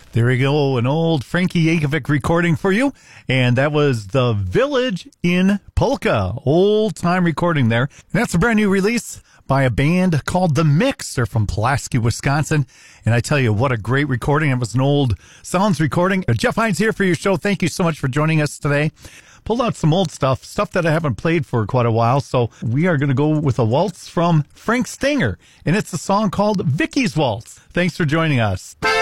There we go, an old Frankie Yankovic recording for you, and that was The Village in Polka, old-time recording there. And that's a brand new release by a band called The Mix. They're from Pulaski, Wisconsin, and I tell you, what a great recording. It was an old Sounds recording. Jeff Hines here for your show. Thank you so much for joining us today. Pulled out some old stuff that I haven't played for quite a while, so we are going to go with a waltz from Frank Stanger, and it's a song called Vicky's Waltz. Thanks for joining us.